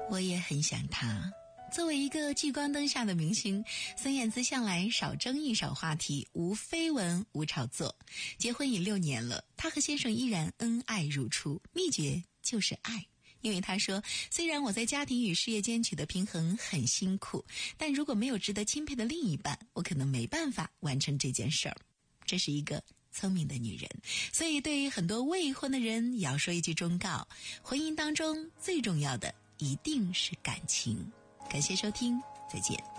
我也很想他。作为一个聚光灯下的明星，孙燕姿向来少争议少话题，无绯闻无炒作。结婚已6年了，她和先生依然恩爱如初，秘诀就是爱。因为她说，虽然我在家庭与事业间取得平衡很辛苦，但如果没有值得钦佩的另一半，我可能没办法完成这件事儿。这是一个聪明的女人，所以对于很多未婚的人也要说一句忠告，婚姻当中最重要的一定是感情。感谢收听，再见。